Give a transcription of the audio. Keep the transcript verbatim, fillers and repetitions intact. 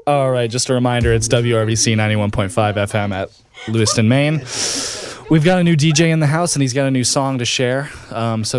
All right, just a reminder, it's W R V C ninety-one point five F M at Lewiston, Maine. We've got a new D J in the house, and he's got a new song to share. Um, so